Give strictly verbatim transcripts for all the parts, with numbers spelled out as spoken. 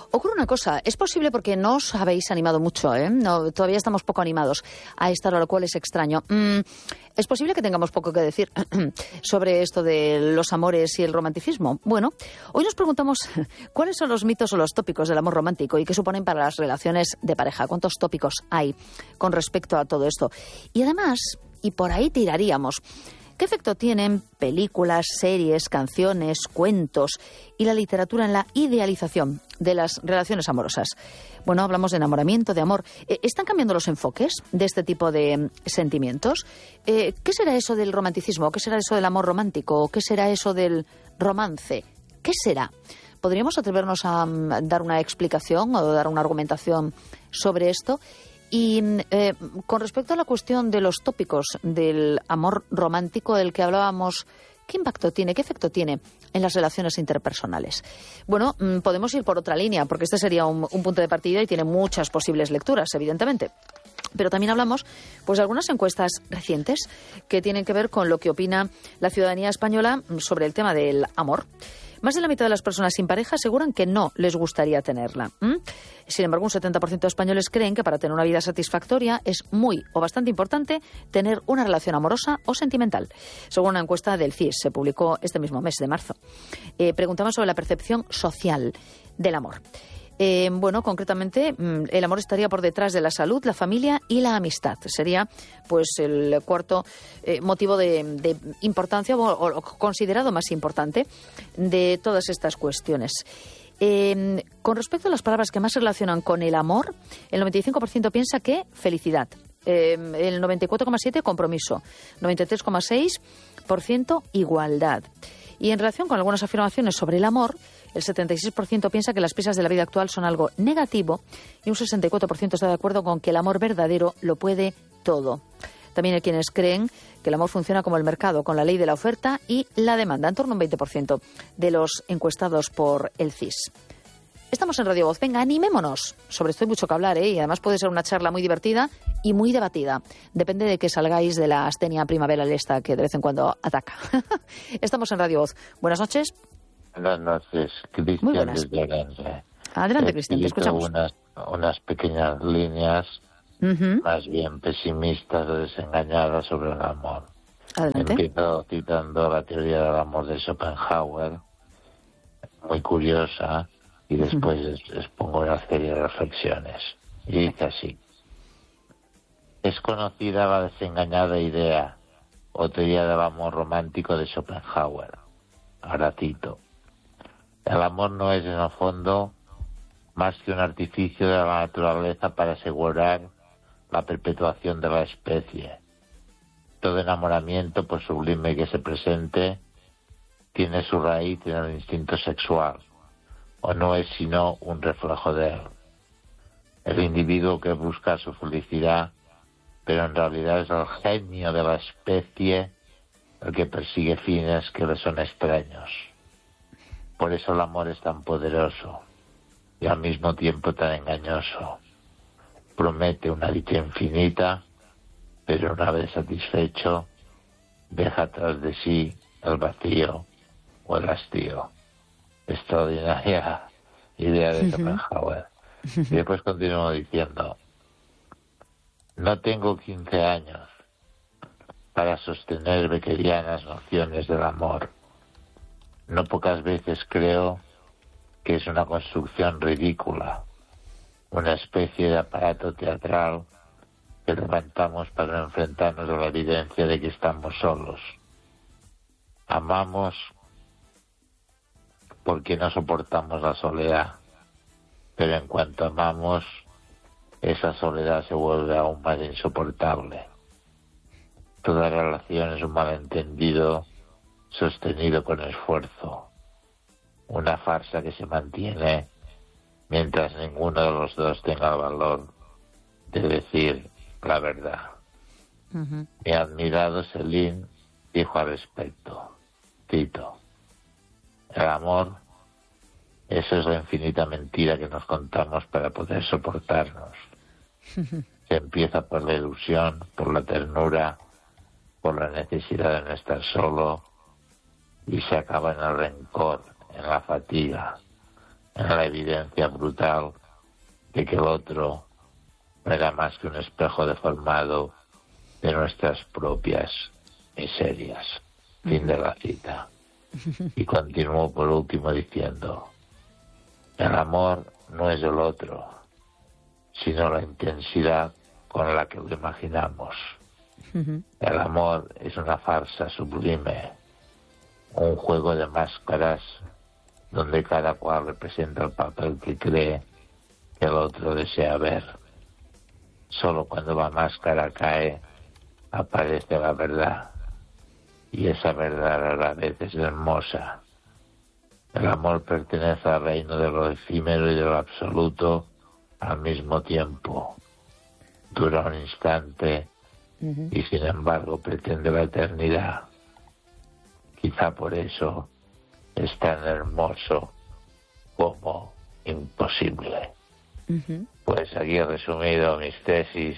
Ocurre una cosa, es posible porque no os habéis animado mucho, ¿eh? No, todavía estamos poco animados a esta hora, lo cual es extraño. Mm, es posible que tengamos poco que decir sobre esto de los amores y el romanticismo. Bueno, hoy nos preguntamos cuáles son los mitos o los tópicos del amor romántico y qué suponen para las relaciones de pareja. ¿Cuántos tópicos hay con respecto a todo esto? Y además, y por ahí tiraríamos, ¿qué efecto tienen películas, series, canciones, cuentos y la literatura en la idealización de las relaciones amorosas? Bueno, hablamos de enamoramiento, de amor. ¿Están cambiando los enfoques de este tipo de sentimientos? Eh, ¿Qué será eso del romanticismo? ¿Qué será eso del amor romántico? ¿Qué será eso del romance? ¿Qué será? ¿Podríamos atrevernos a um, dar una explicación o dar una argumentación sobre esto? Y eh, con respecto a la cuestión de los tópicos del amor romántico del que hablábamos, ¿qué impacto tiene, qué efecto tiene en las relaciones interpersonales? Bueno, mmm, podemos ir por otra línea, porque este sería un, un punto de partida y tiene muchas posibles lecturas, evidentemente. Pero también hablamos pues, de algunas encuestas recientes que tienen que ver con lo que opina la ciudadanía española sobre el tema del amor. Más de la mitad de las personas sin pareja aseguran que no les gustaría tenerla. ¿Mm? Sin embargo, un setenta por ciento de españoles creen que para tener una vida satisfactoria es muy o bastante importante tener una relación amorosa o sentimental. Según una encuesta del C I S, se publicó este mismo mes de marzo. Eh, preguntaban sobre la percepción social del amor. Eh, bueno, concretamente, el amor estaría por detrás de la salud, la familia y la amistad. Sería, pues, el cuarto eh, motivo de, de importancia o, o considerado más importante de todas estas cuestiones. Eh, con respecto a las palabras que más se relacionan con el amor, el noventa y cinco por ciento piensa que felicidad, eh, el noventa y cuatro coma siete por ciento compromiso, noventa y tres coma seis por ciento igualdad. Y en relación con algunas afirmaciones sobre el amor, el setenta y seis por ciento piensa que las prisas de la vida actual son algo negativo y un sesenta y cuatro por ciento está de acuerdo con que el amor verdadero lo puede todo. También hay quienes creen que el amor funciona como el mercado, con la ley de la oferta y la demanda, en torno a un veinte por ciento de los encuestados por el C I S. Estamos en Radio Voz. Venga, animémonos. Sobre esto hay mucho que hablar, ¿eh? Y además puede ser una charla muy divertida y muy debatida. Depende de que salgáis de la astenia primaveral esta que de vez en cuando ataca. Estamos en Radio Voz. Buenas noches. Buenas noches, Cristian. Muy buenas. Desde Orense. Adelante, Cristian, te escuchamos. Unas, unas pequeñas líneas uh-huh. más bien pesimistas o desengañadas sobre el amor. Adelante. Empiezo citando la teoría del amor de Schopenhauer, muy curiosa, y después uh-huh. expongo una serie de reflexiones. Y dice así: es conocida la desengañada idea o teoría del amor romántico de Schopenhauer. Ahora cito: el amor no es en el fondo más que un artificio de la naturaleza para asegurar la perpetuación de la especie. Todo enamoramiento, por sublime que se presente, tiene su raíz en el instinto sexual, o no es sino un reflejo de él. El individuo que busca su felicidad, pero en realidad es el genio de la especie el que persigue fines que le son extraños. Por eso el amor es tan poderoso y al mismo tiempo tan engañoso. Promete una dicha infinita, pero una vez satisfecho, deja atrás de sí el vacío o el hastío. Extraordinaria idea de Schopenhauer. Y después continúo diciendo: no tengo quince años para sostener beckerianas nociones del amor. No pocas veces creo que es una construcción ridícula, una especie de aparato teatral que levantamos para no enfrentarnos a la evidencia de que estamos solos. Amamos porque no soportamos la soledad, pero en cuanto amamos, esa soledad se vuelve aún más insoportable. Toda relación es un malentendido sostenido con esfuerzo, una farsa que se mantiene mientras ninguno de los dos tenga el valor de decir la verdad. Uh-huh. Mi admirado Céline dijo al respecto, cito: el amor, eso es la infinita mentira que nos contamos para poder soportarnos. Uh-huh. Se empieza por la ilusión, por la ternura, por la necesidad de no estar solo, y se acaba en el rencor, en la fatiga, en la evidencia brutal de que el otro no era más que un espejo deformado de nuestras propias miserias. Fin de la cita. Y continuó por último diciendo: el amor no es el otro, sino la intensidad con la que lo imaginamos. Uh-huh. El amor es una farsa sublime, un juego de máscaras donde cada cual representa el papel que cree que el otro desea ver. Solo cuando la máscara cae aparece la verdad, y esa verdad a la vez es hermosa. El amor pertenece al reino de lo efímero y de lo absoluto al mismo tiempo. Dura un instante uh-huh. y sin embargo pretende la eternidad. Quizá por eso es tan hermoso como imposible. Uh-huh. Pues aquí he resumido mis tesis,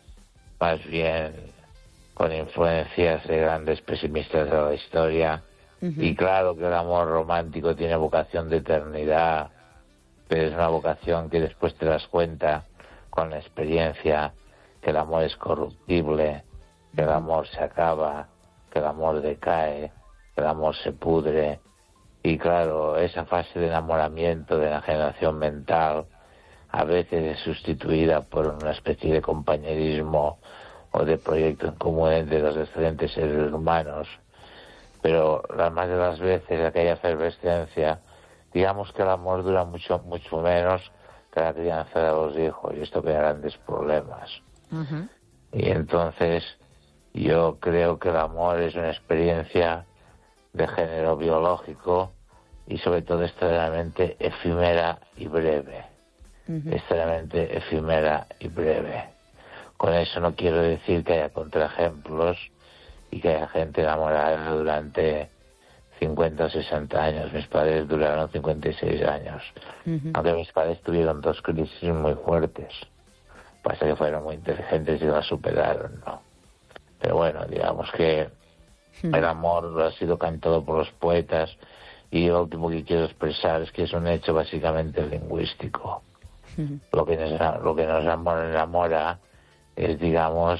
más bien con influencias de grandes pesimistas de la historia. Uh-huh. Y claro que el amor romántico tiene vocación de eternidad, pero es una vocación que después te das cuenta con la experiencia que el amor es corruptible, que el amor se acaba, que el amor decae, que el amor se pudre. Y claro, esa fase de enamoramiento, de enajenación mental, a veces es sustituida por una especie de compañerismo o de proyecto en común entre los diferentes seres humanos. Pero las más de las veces aquella efervescencia, digamos que el amor dura mucho mucho menos que la crianza de los hijos, y esto crea grandes problemas. Uh-huh. Y entonces yo creo que el amor es una experiencia de género biológico y sobre todo extremadamente efímera y breve. Uh-huh. Extremadamente efímera y breve. Con eso no quiero decir que haya contraejemplos y que haya gente enamorada durante cincuenta o sesenta años. Mis padres duraron cincuenta y seis años. Uh-huh. Aunque mis padres tuvieron dos crisis muy fuertes. Pasa que fueron muy inteligentes y las superaron, ¿no? Pero bueno, digamos que uh-huh. el amor ha sido cantado por los poetas, y lo último que quiero expresar es que es un hecho básicamente lingüístico. Uh-huh. Lo que nos, lo que nos enamora es, digamos,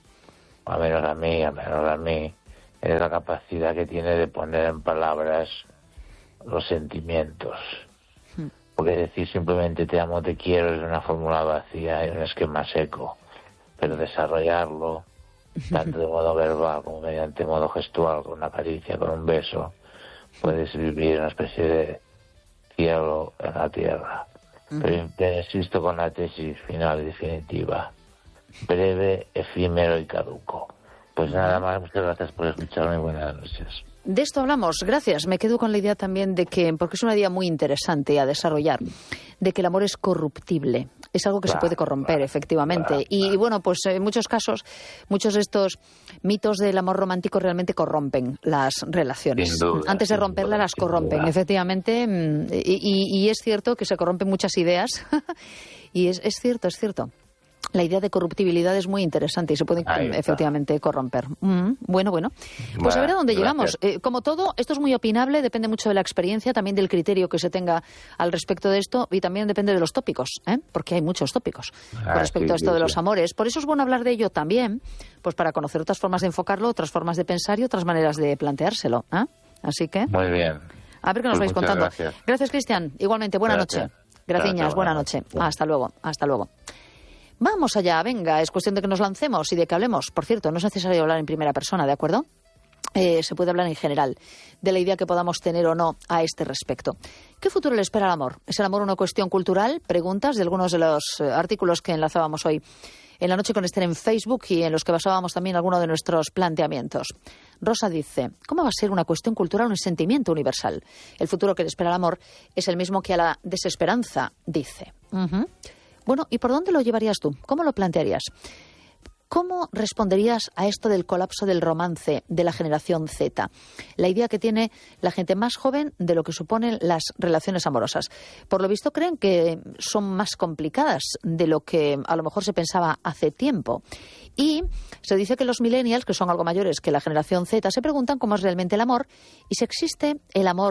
a menos a mí, a menos a mí, es la capacidad que tiene de poner en palabras los sentimientos. Uh-huh. Porque decir simplemente te amo, te quiero es una fórmula vacía y un esquema seco. Pero desarrollarlo, tanto de modo verbal como mediante modo gestual, con una caricia, con un beso, puedes vivir una especie de cielo en la tierra. Uh-huh. Pero te insisto con la tesis final y definitiva: breve, efímero y caduco. Pues nada más, muchas gracias por escucharme y buenas noches. De esto hablamos, gracias. Me quedo con la idea también de que, porque es una idea muy interesante a desarrollar, de que el amor es corruptible. Es algo que claro, se puede corromper, claro, efectivamente. Claro, y, claro. y bueno, pues en muchos casos, muchos de estos mitos del amor romántico realmente corrompen las relaciones. Sin duda, Antes de romperlas, duda, las corrompen, duda. efectivamente. Y, y, y es cierto que se corrompen muchas ideas. y es, es cierto, es cierto. La idea de corruptibilidad es muy interesante y se puede efectivamente corromper. Mm, bueno, bueno. Pues bueno, a ver a dónde llegamos. Eh, como todo, esto es muy opinable, depende mucho de la experiencia, también del criterio que se tenga al respecto de esto, y también depende de los tópicos, ¿eh? Porque hay muchos tópicos ah, con respecto sí, a esto sí, de los sí. amores. Por eso es bueno hablar de ello también, pues para conocer otras formas de enfocarlo, otras formas de pensar y otras maneras de planteárselo. ¿eh? Así que... Muy bien. A ver qué nos pues vais contando. Gracias, gracias Cristian. Igualmente, buena gracias. noche. Graciñas, buena noche. Hasta luego, hasta luego. Vamos allá, venga, es cuestión de que nos lancemos y de que hablemos. Por cierto, no es necesario hablar en primera persona, ¿de acuerdo? Eh, se puede hablar en general de la idea que podamos tener o no a este respecto. ¿Qué futuro le espera al amor? ¿Es el amor una cuestión cultural? Preguntas de algunos de los eh, artículos que enlazábamos hoy en la noche con Esther en Facebook y en los que basábamos también algunos de nuestros planteamientos. Rosa dice: ¿cómo va a ser una cuestión cultural un sentimiento universal? El futuro que le espera al amor es el mismo que a la desesperanza, dice. Uh-huh. Bueno, ¿y por dónde lo llevarías tú? ¿Cómo lo plantearías? ¿Cómo responderías a esto del colapso del romance de la generación Z? La idea que tiene la gente más joven de lo que suponen las relaciones amorosas. Por lo visto creen que son más complicadas de lo que a lo mejor se pensaba hace tiempo. Y se dice que los millennials, que son algo mayores que la generación Z, se preguntan cómo es realmente el amor y si existe el amor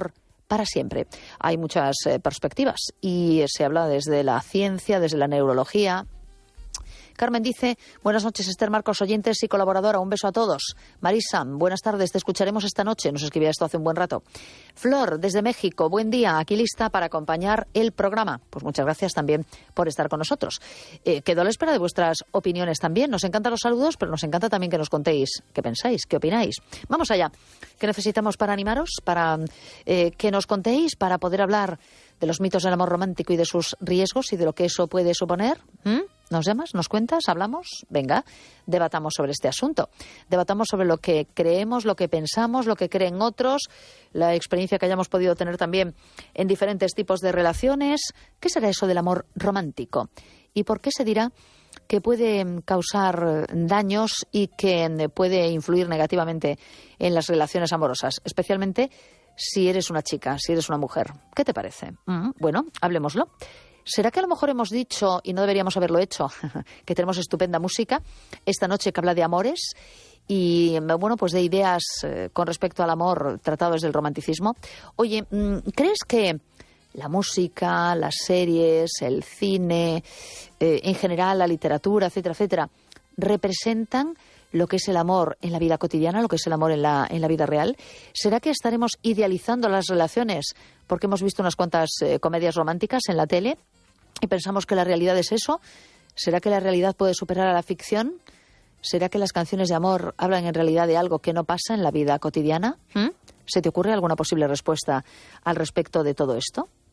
para siempre. Hay muchas eh, perspectivas y se habla desde la ciencia, desde la neurología. Carmen dice, buenas noches Esther, Marcos, oyentes y colaboradora, un beso a todos. Marisa, buenas tardes, te escucharemos esta noche, nos escribía esto hace un buen rato. Flor, desde México, buen día, aquí lista para acompañar el programa. Pues muchas gracias también por estar con nosotros. Eh, quedo a la espera de vuestras opiniones también, nos encantan los saludos, pero nos encanta también que nos contéis qué pensáis, qué opináis. Vamos allá, ¿qué necesitamos para animaros? Para eh, que nos contéis, para poder hablar de los mitos del amor romántico y de sus riesgos y de lo que eso puede suponer. ¿Mm? ¿Nos llamas? ¿Nos cuentas? ¿Hablamos? Venga, debatamos sobre este asunto. Debatamos sobre lo que creemos, lo que pensamos, lo que creen otros, la experiencia que hayamos podido tener también en diferentes tipos de relaciones. ¿Qué será eso del amor romántico? ¿Y por qué se dirá que puede causar daños y que puede influir negativamente en las relaciones amorosas, especialmente si eres una chica, si eres una mujer? ¿Qué te parece? Mm, bueno, hablemoslo. ¿Será que a lo mejor hemos dicho, y no deberíamos haberlo hecho, que tenemos estupenda música esta noche que habla de amores y, bueno, pues de ideas eh, con respecto al amor tratado desde el romanticismo? Oye, ¿crees que la música, las series, el cine, eh, en general la literatura, etcétera, etcétera, representan lo que es el amor en la vida cotidiana, lo que es el amor en la, en la vida real? ¿Será que estaremos idealizando las relaciones porque hemos visto unas cuantas eh, comedias románticas en la tele y pensamos que la realidad es eso? ¿Será que la realidad puede superar a la ficción? ¿Será que las canciones de amor hablan en realidad de algo que no pasa en la vida cotidiana? ¿Mm? ¿Se te ocurre alguna posible respuesta al respecto de todo esto?